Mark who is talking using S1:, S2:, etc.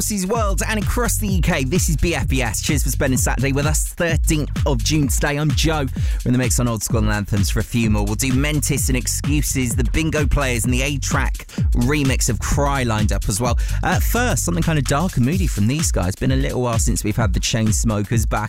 S1: Aussie's world and across the UK. This is BFBS. Cheers for spending Saturday with us. 13th of June today. I'm Joe. We're in the mix on Old School and Anthems for a few more. We'll do Mentis and Excuses, the Bingo Players, and the A-Track remix of Cry lined up as well. First, something kind of dark and moody from these guys. Been a little while since we've had the Chainsmokers back.